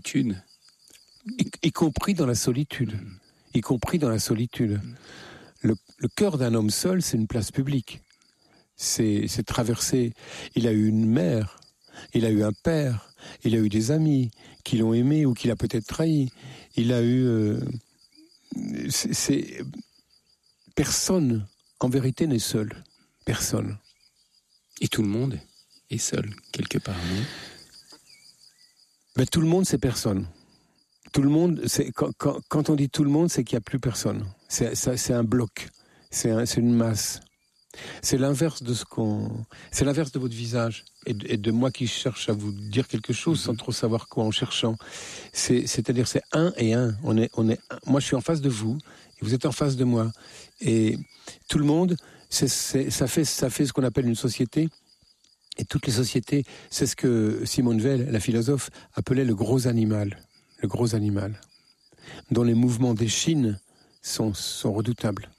solitude. Y compris dans la solitude. Y compris dans la solitude. Le cœur d'un homme seul, c'est une place publique. C'est traversé. Il a eu une mère, il a eu un père, il a eu des amis qui l'ont aimé ou qui l'a peut-être trahi. Il a eu... Personne, en vérité, n'est seul. Personne. Et tout le monde est seul, quelque part, non ? Ben, tout le monde, c'est personne. Tout le monde, quand on dit tout le monde, c'est qu'il n'y a plus personne. C'est un bloc. C'est une masse. C'est l'inverse de c'est l'inverse de votre visage et de moi qui cherche à vous dire quelque chose sans trop savoir quoi en cherchant. C'est-à-dire c'est un et un. On est moi je suis en face de vous et vous êtes en face de moi. Et tout le monde, ça fait ce qu'on appelle une société. Et toutes les sociétés, c'est ce que Simone Weil, la philosophe, appelait le gros animal. Le gros animal. Dont les mouvements d'échine sont redoutables.